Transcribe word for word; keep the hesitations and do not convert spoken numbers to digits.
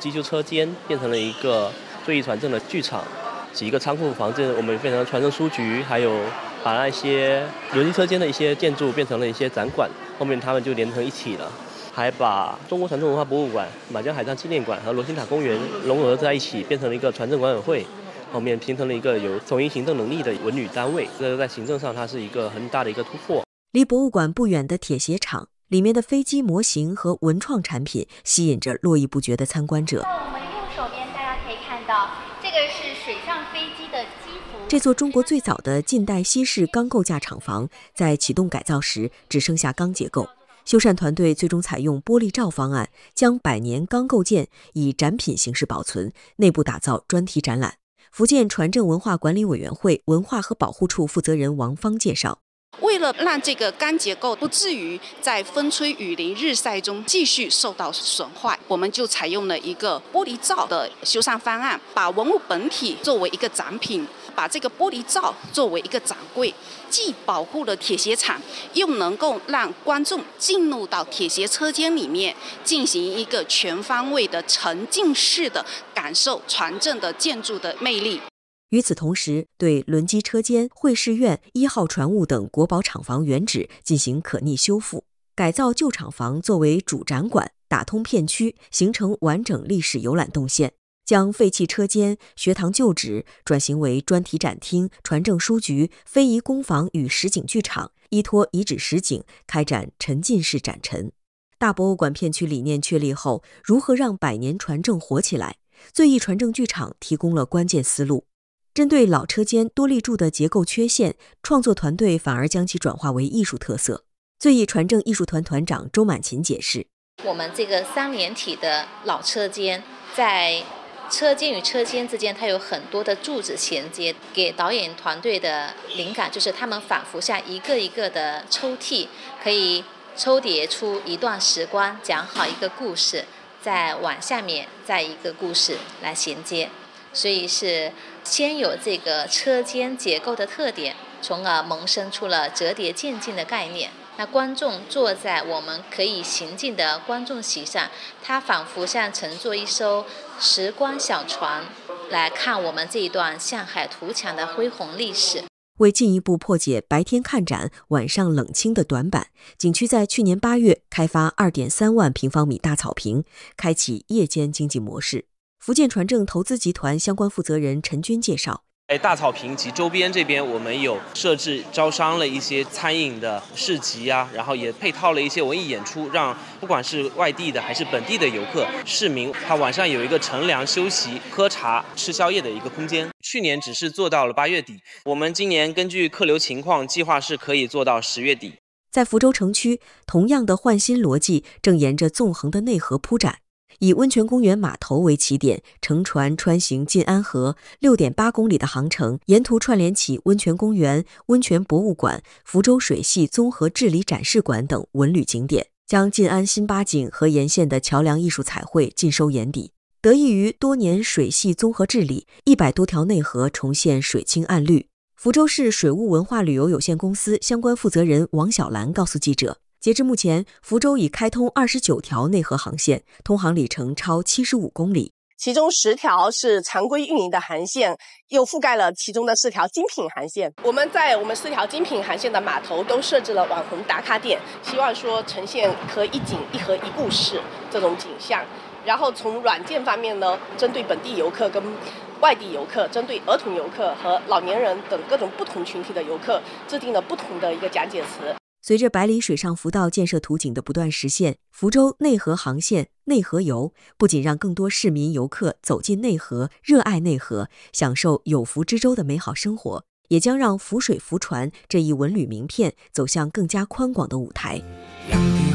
急救车间变成了一个醉意传证的剧场，几个仓库房子我们变成了传证书局，还有把那些轮机车间的一些建筑变成了一些展馆，后面他们就连成一起了。还把中国传统文化博物馆、马江海上纪念馆和罗星塔公园融合在一起，变成了一个传证管委会，后面形成了一个有统一行政能力的文旅单位。这在行政上它是一个很大的一个突破。 离博物馆不远的铁鞋厂里面的飞机模型和文创产品吸引着络绎不绝的参观者。 我们右手边大家可以看到，这个是水上飞机的机服。 这座中国最早的近代西式钢构架厂房在启动改造时只剩下钢结构。修缮团队最终采用玻璃罩方案，将百年钢构件以展品形式保存，内部打造专题展览。福建传政文化管理委员会文化和保护处负责人王芳介绍， 为了让这个钢结构不至于在风吹雨淋日晒中继续受到损坏，我们就采用了一个玻璃罩的修缮方案，把文物本体作为一个展品，把这个玻璃罩作为一个展柜，既保护了铁鞋厂，又能够让观众进入到铁鞋车间里面，进行一个全方位的沉浸式的感受传政的建筑的魅力。 与此同时，对轮机车间、会试院、一号船坞等国宝厂房原址进行可逆修复，改造旧厂房作为主展馆，打通片区，形成完整历史游览动线。将废弃车间、学堂旧址转型为专题展厅、传政书局、非遗工坊与实景剧场，依托遗址实景开展沉浸式展陈。大博物馆片区理念确立后，如何让百年传政活起来？醉意传政剧场提供了关键思路。针对老车间多立柱的结构缺陷，创作团队反而将其转化为艺术特色。醉意传政艺术团团长周满琴解释， 我们这个三连体的老车间，在车间与车间之间它有很多的柱子衔接，给导演团队的灵感就是他们仿佛像一个一个的抽屉，可以抽叠出一段时光，讲好一个故事，再往下面再一个故事来衔接。所以是先有这个车间结构的特点，从而萌生出了折叠渐进的概念。那观众坐在我们可以行进的观众席上，他仿佛像乘坐一艘时光小船，来看我们这一段向海图强的恢宏历史。 为进一步破解白天看展、晚上冷清的短板，景区在去年八月开发 二点三万平方米大草坪，开启夜间经济模式。福建传政投资集团相关负责人陈军介绍， 在大草坪及周边这边，我们有设置招商了一些餐饮的市集啊，然后也配套了一些文艺演出，让不管是外地的还是本地的游客、市民，他晚上有一个乘凉休息、喝茶、吃宵夜的一个空间。去年只是做到了八月底，我们今年根据客流情况，计划是可以做到十月底。 在福州城区，同样的换新逻辑正沿着纵横的内河铺展。以温泉公园码头为起点，乘船穿行晋安河 六点八公里的航程，沿途串联起温泉公园、温泉博物馆、福州水系综合治理展示馆等文旅景点，将晋安新八景和沿线的桥梁艺术彩绘尽收眼底。得益于多年水系综合治理，一百多条内河重现水清岸绿。福州市水务文化旅游有限公司相关负责人王小兰告诉记者，截至目前，福州已开通二十九条内河航线，通航里程超七十五公里。 其中十条是常规运营的航线，又覆盖了其中的四条精品航线。我们在我们四条精品航线的码头都设置了网红打卡点，希望说呈现一河一景、一河一故事这种景象。然后从软件方面呢，针对本地游客跟外地游客，针对儿童游客和老年人等各种不同群体的游客，制定了不同的一个讲解词。 随着百里水上浮道建设图景的不断实现，福州内河航线内河游不仅让更多市民游客走进内河、热爱内河、享受有福之州的美好生活，也将让浮水浮船这一文旅名片走向更加宽广的舞台。